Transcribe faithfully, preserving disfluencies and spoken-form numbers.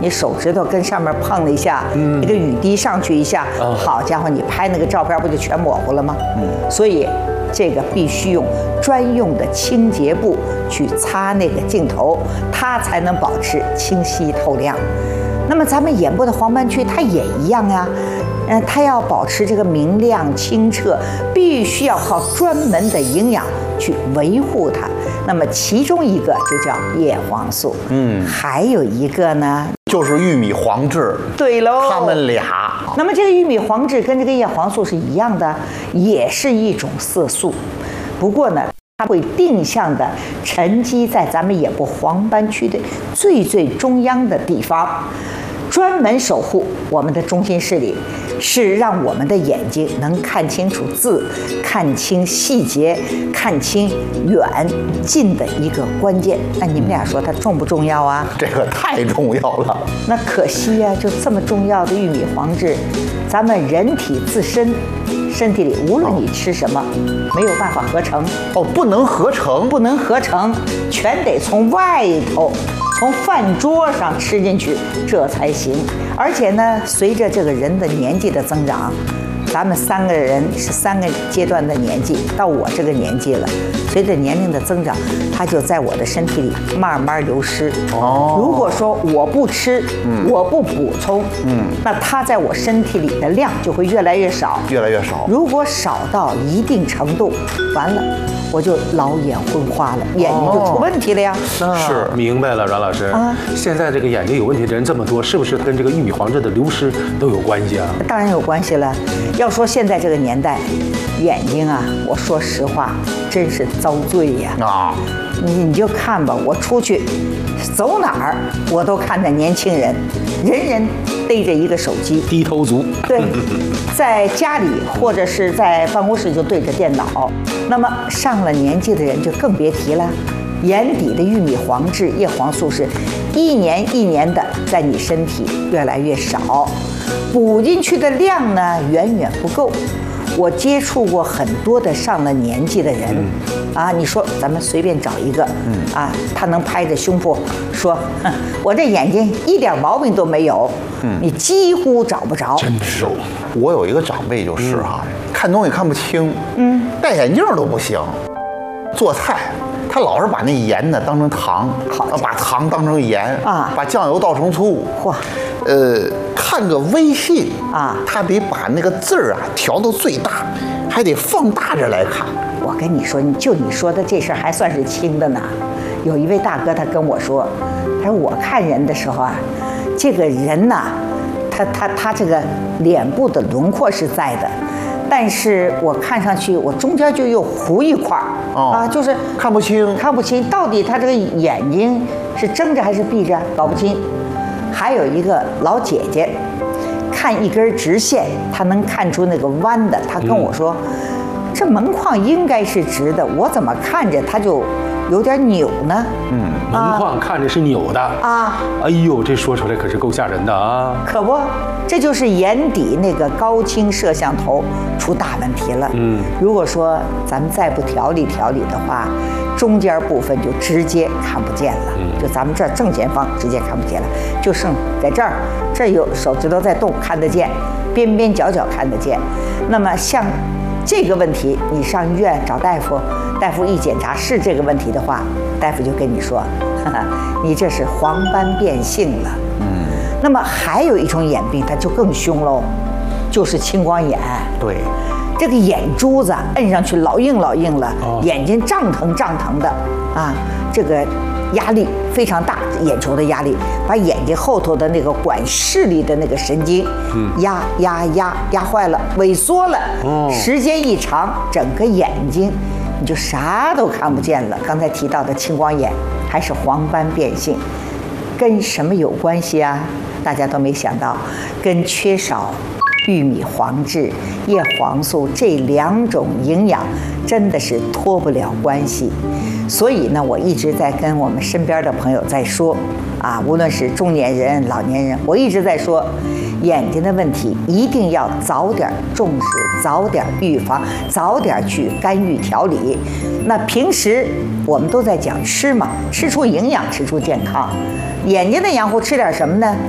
你手指头跟上面碰了一下，嗯，那个雨滴上去一下，哦、好家伙，你拍那个照片不就全模糊了吗？嗯，所以这个必须用专用的清洁布去擦那个镜头，它才能保持清晰透亮。那么咱们眼部的黄斑区它也一样呀、啊。嗯，它要保持这个明亮清澈，必须要靠专门的营养去维护它。那么其中一个就叫叶黄素，嗯，还有一个呢， 就是玉米黄质。 对喽， 它们俩。 那么这个玉米黄质跟这个叶黄素是一样的，也是一种色素，不过呢，它会定向的沉积在咱们眼部黄斑区的最最中央的地方。专门守护我们的中心视力，是让我们的眼睛能看清楚字、看清细节、看清远近的一个关键。那你们俩说它重不重要啊？ 这个太重要了。 那可惜呀、啊，就这么重要的玉米黄质，咱们人体自身身体里无论你吃什么，没有办法合成。 哦，不能合成， 不能合成，全得从外头。从饭桌上吃进去，这才行。而且呢，随着这个人的年纪的增长，咱们三个人是三个阶段的年纪，到我这个年纪了，随着年龄的增长，它就在我的身体里慢慢流失。哦，如果说我不吃，嗯、我不补充，嗯，那它在我身体里的量就会越来越少， 越来越少。 如果少到一定程度，完了。我就老眼昏花了，眼睛就出问题了呀。 哦、是，明白了，阮老师。啊，现在这个眼睛有问题的人这么多，是不是跟这个玉米黄质的流失都有关系啊？ 当然有关系了。要说现在这个年代，眼睛啊，我说实话，真是遭罪呀。啊，你你就看吧，我出去走哪儿，我都看着年轻人，人人背着一个手机， 低头族。 对，在家里或者是在办公室就对着电脑。那么上了年纪的人就更别提了，眼底的玉米黄质、叶黄素是一年一年的在你身体越来越少，补进去的量呢远远不够。我接触过很多的上了年纪的人，嗯、啊，你说咱们随便找一个，嗯、啊，他能拍着胸脯说，我这眼睛一点毛病都没有，嗯、你几乎找不着。 真是，我有一个长辈就是哈、啊，嗯、看东西看不清，嗯，戴眼镜都不行，做菜。他老是把那盐呢当成糖，好，把糖当成盐啊，把酱油倒成醋。嚯，呃，看个微信啊，他得把那个字儿啊调到最大，还得放大着来看。 我跟你说，你就你说的这事儿还算是轻的呢。有一位大哥他跟我说，他说我看人的时候啊，这个人呐、啊，他他他这个脸部的轮廓是在的。但是我看上去，我中间就又糊一块儿、哦、啊，就是看不清， 看不清到底他这个眼睛是睁着还是闭着，搞不清。还有一个老姐姐，看一根直线，她能看出那个弯的。她跟我说，嗯、这门框应该是直的，我怎么看着它就有点扭呢？ 嗯，门框看着是扭的啊。哎呦，这说出来可是够吓人的啊！ 可不。这就是眼底那个高清摄像头出大问题了。嗯，如果说咱们再不调理调理的话，中间部分就直接看不见了。嗯，就咱们这儿正前方直接看不见了，就剩在这儿，这儿有手指头在动，看得见，边边角角看得见。那么像这个问题，你上医院找大夫，大夫一检查是这个问题的话，大夫就跟你说，哈哈，你这是黄斑变性了。嗯。那么还有一种眼病，它就更凶喽，就是青光眼。 对， 这个眼珠子摁上去老硬老硬了，哦、眼睛胀疼胀疼的啊，这个压力非常大，眼球的压力把眼睛后头的那个管视力的那个神经，嗯，压压压压坏了，萎缩了。哦，时间一长，整个眼睛你就啥都看不见了。刚才提到的青光眼还是黄斑变性，跟什么有关系啊？大家都没想到，跟缺少玉米黄质、叶黄素这两种营养真的是脱不了关系。所以呢，我一直在跟我们身边的朋友在说，啊，无论是中年人、老年人，我一直在说，眼睛的问题一定要早点重视，早点预防，早点去干预调理。那平时我们都在讲吃嘛，吃出营养，吃出健康。眼睛的养护吃点什么呢？